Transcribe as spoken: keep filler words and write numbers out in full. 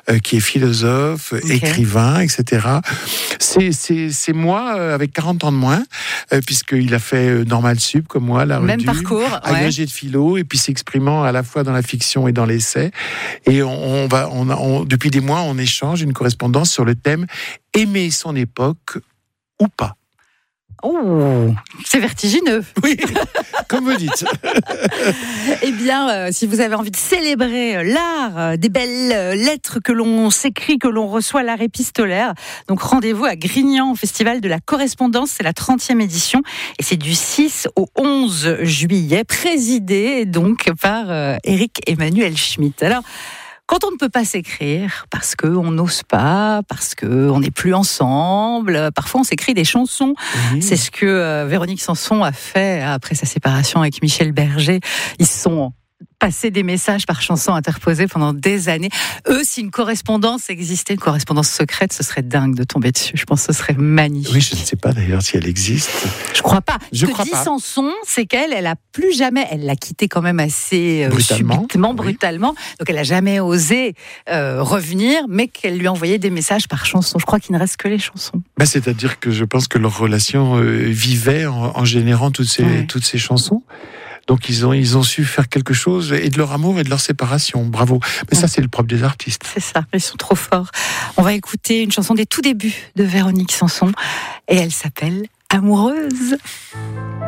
euh, qui est philosophe, okay. écrivain, et cetera. C'est, c'est, c'est moi euh, avec quarante ans de moins, euh, puisqu'il a fait euh, Normal Sup comme moi, la même Rue parcours, agrégé ouais. de philo, et puis s'exprimant à la fois dans la fiction et dans l'essai. Et on, on va, on, a, on depuis des mois, on échange une correspondance sur le thème aimer son époque ou pas. Oh, c'est vertigineux. Oui, comme vous dites. Eh bien, euh, si vous avez envie de célébrer l'art, euh, des belles euh, lettres que l'on s'écrit, que l'on reçoit, l'art épistolaire, donc rendez-vous à Grignan au Festival de la Correspondance, c'est la trentième édition, et c'est du six au onze juillet, présidé donc par euh, Éric Emmanuel Schmitt. Alors, quand on ne peut pas s'écrire, parce qu'on n'ose pas, parce qu'on n'est plus ensemble, parfois on s'écrit des chansons. Oui. C'est ce que euh, Véronique Sanson a fait après sa séparation avec Michel Berger. Ils se sont passés des messages par chansons interposées pendant des années. Eux, si une correspondance existait, une correspondance secrète, ce serait dingue de tomber dessus. Je pense que ce serait magnifique. Oui, je ne sais pas d'ailleurs si elle existe. Je crois pas. Je Ce crois que dit pas. Sanson, c'est qu'elle, elle a plus jamais, elle l'a quitté quand même assez euh, brutalement, subitement, oui. brutalement. Donc elle a jamais osé euh, revenir, mais qu'elle lui envoyait des messages par chanson. Je crois qu'il ne reste que les chansons. Bah, c'est-à-dire que je pense que leur relation euh, vivait en, en générant toutes ces, ouais. toutes ces chansons. Donc ils ont, ils ont su faire quelque chose, et de leur amour et de leur séparation. Bravo. Mais ouais. ça, c'est le propre des artistes. C'est ça, ils sont trop forts. On va écouter une chanson des tout débuts de Véronique Sanson, et elle s'appelle Amoureuse.